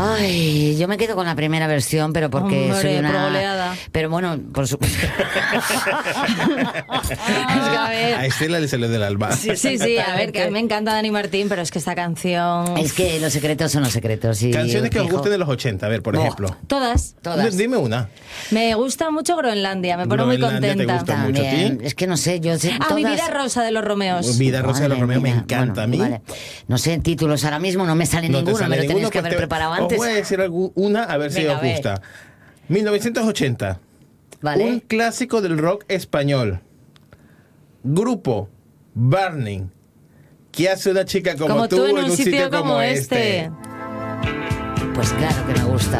Ay, yo me quedo con la primera versión, pero porque Hombre, soy una... por goleada. Pero bueno, por supuesto. Es que, a ver, A Estela le salió del alma. Sí, a ver, que a mí me encanta Dani Martín, pero es que esta canción... es que los secretos son los secretos. Y Canciones que os fijo- gusten de los 80, a ver, por Oh. ejemplo. Todas. Todas. Dime una. Me gusta mucho Groenlandia, me pone muy Groenlandia te contenta. gusta mucho a También, ti. es que no sé, yo sé Ah, Mi todas- vida rosa de los Romeos. Vida Rosa de los Madre Romeos me mía. encanta Bueno, a mí. vale. No sé títulos ahora mismo, no me sale No te ninguno, sale me lo ninguno, tenías que pues haber preparado Os antes. voy a decir una, a ver si Venga, os a ver. gusta. 1980. Vale. Un clásico del rock español. Grupo Burning. ¿Qué hace una chica como, Como tú en un sitio como este. Pues claro que me gusta.